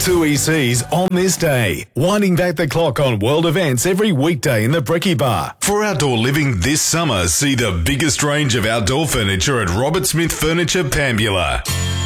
2 ECs on this day, winding back the clock on world events every weekday in the Brekkie Bar. For outdoor living this summer, see the biggest range of outdoor furniture at Robert Smith Furniture Pambula.